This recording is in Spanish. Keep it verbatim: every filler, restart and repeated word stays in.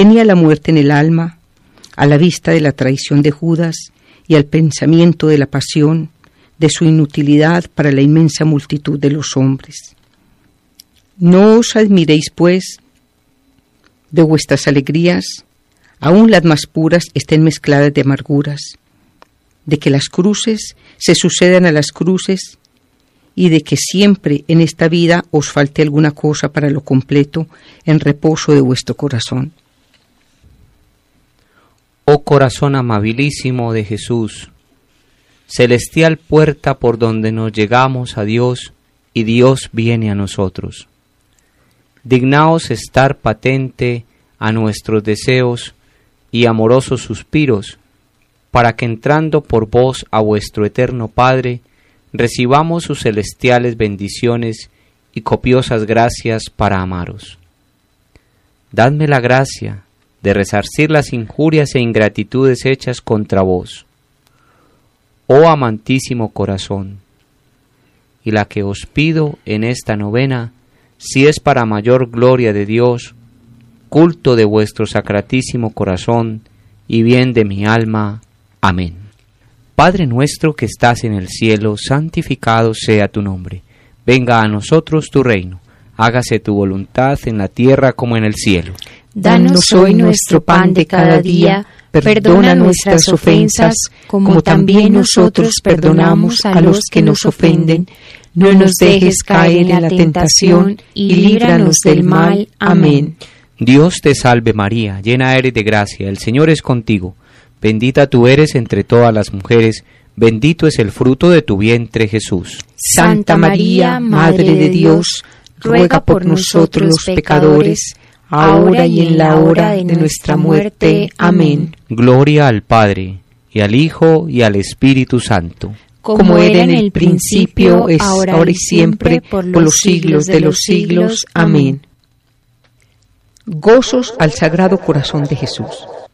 Venía la muerte en el alma, a la vista de la traición de Judas y al pensamiento de la pasión, de su inutilidad para la inmensa multitud de los hombres. No os admiréis, pues, de vuestras alegrías, aun las más puras estén mezcladas de amarguras, de que las cruces se sucedan a las cruces y de que siempre en esta vida os falte alguna cosa para lo completo en reposo de vuestro corazón. Oh corazón amabilísimo de Jesús, celestial puerta por donde nos llegamos a Dios y Dios viene a nosotros. Dignaos estar patente a nuestros deseos y amorosos suspiros, para que entrando por vos a vuestro eterno Padre, recibamos sus celestiales bendiciones y copiosas gracias para amaros. Dadme la gracia de resarcir las injurias e ingratitudes hechas contra vos, oh amantísimo corazón, y la que os pido en esta novena, si es para mayor gloria de Dios, culto de vuestro sacratísimo corazón y bien de mi alma. Amén. Padre nuestro que estás en el cielo, santificado sea tu nombre. Venga a nosotros tu reino. Hágase tu voluntad en la tierra como en el cielo. Danos hoy nuestro pan de cada día. Perdona nuestras ofensas, como también nosotros perdonamos a los que nos ofenden. No nos dejes caer en la tentación y líbranos del mal. Amén. Dios te salve María, llena eres de gracia, el Señor es contigo. Bendita tú eres entre todas las mujeres, bendito es el fruto de tu vientre Jesús. Santa María, Madre de Dios, ruega por nosotros los pecadores, ahora y en la hora de nuestra muerte. Amén. Gloria al Padre, y al Hijo, y al Espíritu Santo. Como era en el principio, es ahora y siempre, por los siglos de los siglos. Amén. Gozos al Sagrado Corazón de Jesús.